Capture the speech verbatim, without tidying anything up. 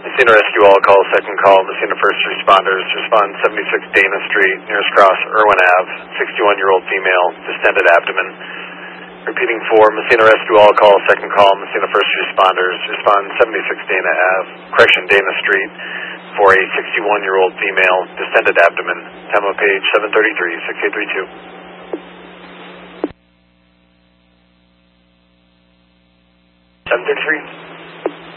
Messina Rescue All Call, second call, Messina First Responders, respond seventy-six Dana Street, nearest cross, Irwin Avenue, sixty-one-year-old female, distended abdomen. Repeating for Messina Rescue All Call, second call, Messina First Responders, respond seventy-six Dana Avenue, correction, Dana Street, for a sixty-one-year-old female, distended abdomen. Time of page seven thirty-three, six eight three two. seven thirty-three.